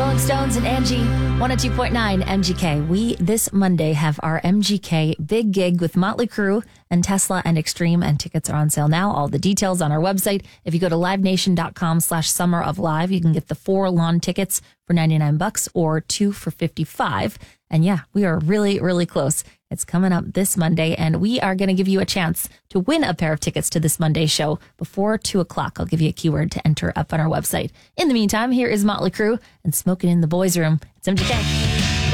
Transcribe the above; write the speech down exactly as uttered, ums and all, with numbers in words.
Rolling Stones and Angie, one oh two point nine M G K. We, this Monday, have our M G K big gig with Motley Crue and Tesla and Extreme, and tickets are on sale now. All the details on our website. If you go to livenation.com slash summer of live, you can get the four lawn tickets for ninety-nine bucks or two for fifty-five. And yeah, we are really, really close. It's coming up this Monday, and we are going to give you a chance to win a pair of tickets to this Monday show before two o'clock. I'll give you a keyword to enter up on our website. In the meantime, here is Motley Crue and Smoking in the Boys Room. It's M G K.